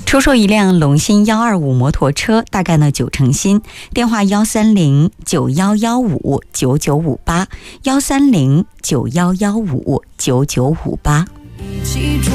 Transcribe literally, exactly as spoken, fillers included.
出售一辆龙芯幺二五摩托车，大概呢九成新，电话幺三零九幺幺五九九五八，幺三零九幺幺五九九五八。